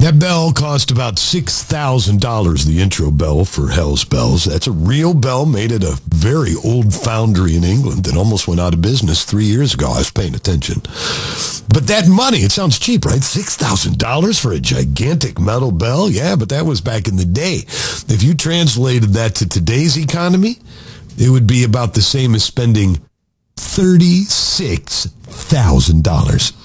That bell cost about $6,000, the intro bell for Hell's Bells. That's a real bell made at a very old foundry in England that almost went out of business 3 years ago. I was paying attention. But that money, it sounds cheap, right? $6,000 for a gigantic metal bell? Yeah, but that was back in the day. If you translated that to today's economy, it would be about the same as spending $36,000.